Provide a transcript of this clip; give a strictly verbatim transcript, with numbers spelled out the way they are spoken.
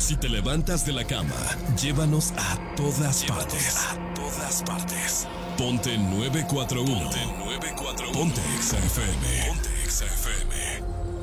Si te levantas de la cama, llévanos a todas partes. A todas partes. Ponte nueve cuatro uno. Ponte nueve cuatro uno. Ponte Exa F M. Ponte Exa F M.